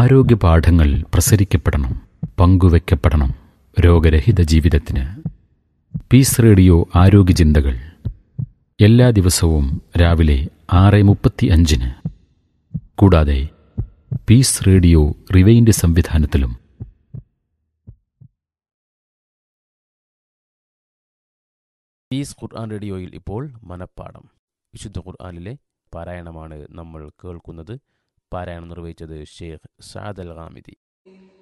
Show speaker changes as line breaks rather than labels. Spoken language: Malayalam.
ആരോഗ്യ പാഠങ്ങൾ പ്രസരിക്കപ്പെടണം, പങ്കുവെക്കപ്പെടണം രോഗരഹിത ജീവിതത്തിന്. പീസ് റേഡിയോ ആരോഗ്യ ചിന്തകൾ എല്ലാ ദിവസവും രാവിലെ 6:35. കൂടാതെ പീസ് റേഡിയോ റിവൈൻഡ് സംവിധാനത്തിലും.
പീസ് ഖുർആൻ റേഡിയോയിൽ ഇപ്പോൾ മനപ്പാഠം, വിശുദ്ധ ഖുർആനിലെ പാരായണമാണ് നമ്മൾ കേൾക്കുന്നത്. പാരായണം നിർവഹിച്ചത് ഷെയ്ഖ് സഅദ് അൽ ഗാമിദി.